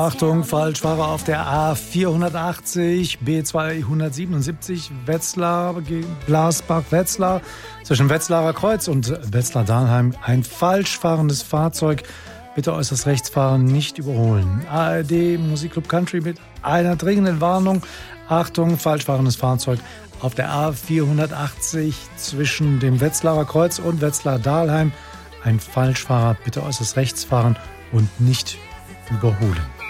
Achtung, Falschfahrer auf der A480, B277, Wetzlar, Glasbach-Wetzlar, zwischen Wetzlarer Kreuz und Wetzlar-Dahlheim. Ein falsch fahrendes Fahrzeug. Bitte äußerst rechts fahren, nicht überholen. ARD Musikclub Country mit einer dringenden Warnung. Achtung, falsch fahrendes Fahrzeug auf der A480 zwischen dem Wetzlarer Kreuz und Wetzlar-Dahlheim. Ein Falschfahrer, bitte äußerst rechts fahren und nicht überholen.